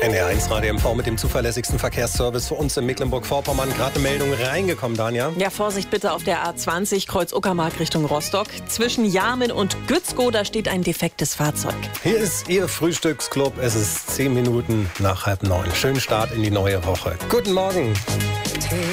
NR1 Radio MV mit dem zuverlässigsten Verkehrsservice für uns in Mecklenburg-Vorpommern. Gerade eine Meldung reingekommen, Danja. Ja, Vorsicht bitte auf der A20 Kreuz Uckermark Richtung Rostock. Zwischen Jarmen und Gützkow, da steht ein defektes Fahrzeug. Hier ist Ihr Frühstücksclub. Es ist 10 Minuten nach 8:30. Schönen Start in die neue Woche. Guten Morgen.